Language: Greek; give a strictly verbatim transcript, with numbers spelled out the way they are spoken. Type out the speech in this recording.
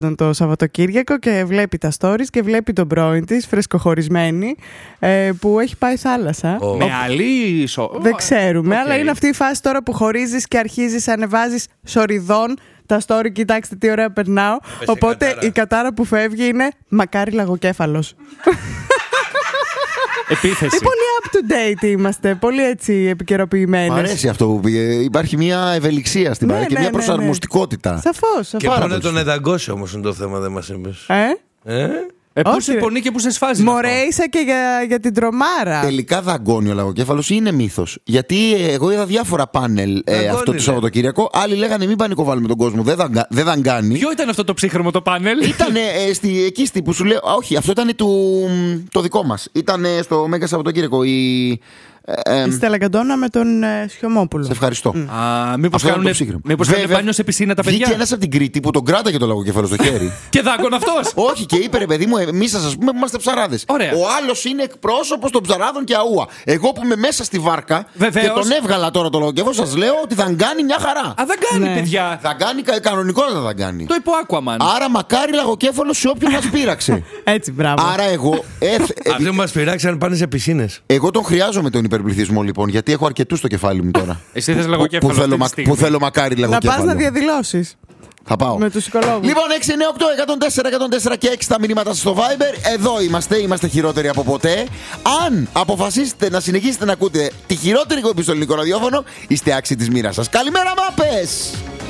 το Σαββατοκύριακο και βλέπει τα stories και βλέπει τον πρώην της φρεσκοχωρισμένη ε, που έχει πάει θάλασσα. Oh. Με άλλη σο... Δεν ξέρουμε, okay. αλλά είναι αυτή η φάση τώρα που χωρίζεις και αρχίζεις να ανεβάζεις σοριδών τα story, κοιτάξτε τι ωραία περνάω. Πες οπότε κατάρα. η κατάρα που φεύγει είναι μακάρι λαγοκέφαλος. Επίθεση. Είναι πολύ up to date είμαστε, πολύ έτσι επικαιροποιημένες. Μ' αρέσει αυτό που πήγε. Υπάρχει μια ευελιξία στην ναι, παρέα και ναι, μια ναι, προσαρμοστικότητα. Ναι. Σαφώς, σαφώς. Και πού να τον εδαγκώσει όμως είναι το θέμα, δεν μας είπες. Ε? Ε? Ε, πού σε πονεί και πού σε σφάζει. Μωρέ, ίσα και για, για την τρομάρα. Τελικά δαγκώνει ο λαγοκέφαλος ή είναι μύθος? Γιατί εγώ είδα διάφορα πάνελ ε, αυτό το Σαββατοκύριακο. Άλλοι λέγανε μην πανικοβάλουμε τον κόσμο. Δεν δαγκα, δε δαγκάνει. Ποιο ήταν αυτό το ψύχρεμο το πάνελ? Ήταν ε, στη, εκεί στη, που σου λέω. Όχι, αυτό ήταν το δικό μας. Ήταν στο Μέγα Σαββατοκύριακο. Η, Ε, η Στέλλα Καντόνα με τον ε, Σιωμόπουλο. Σε ευχαριστώ. Mm. Α, μήπως κάνουν μπάνιο σε πισίνα τα παιδιά? Βγήκε ένας από την Κρήτη που τον κράταγε το λαγοκέφαλο στο χέρι. Και δάγκον αυτός. Όχι, και είπε ρε παιδί μου, εμείς σας πούμε που είμαστε ψαράδες. Ωραία. Ο άλλος είναι εκπρόσωπος των ψαράδων και αούα. Εγώ που είμαι μέσα στη βάρκα. Βεβαίως. Και τον έβγαλα τώρα το λαγοκέφαλο, σας λέω ότι θα κάνει μια χαρά. Α, δεν κάνει, ναι. παιδιά. Θα κάνει κανονικότατα, θα κάνει. Το είπε ο Aquaman. Άρα μακάρι λαγοκέφαλο σε όποιον μας πείραξε. Έτσι, μπράβο. Άρα εγώ. Αυτοί που μας πειράξαν πάνε σε πισίνες. Εγώ τον χρειάζομαι τον υπερπληθυσμό λοιπόν, γιατί έχω αρκετούς στο κεφάλι μου τώρα. Εσύ θες λαγοκέφαλο? Που, θέλω, που θέλω μακάρι λαγοκέφαλο. Να πας να διαδηλώσεις. Θα πάω. Με τους οικολόγους. Λοιπόν, έξι εννιά οκτώ εκατόν τέσσερα εκατόν τέσσερα και έξι τα μηνύματα στο Viber. Εδώ είμαστε, είμαστε χειρότεροι από ποτέ. Αν αποφασίσετε να συνεχίσετε να ακούτε τη χειρότερη εκπομπή στο ελληνικό ραδιόφωνο, είστε άξιοι της μοίρας σας. Καλημέρα, μάπες!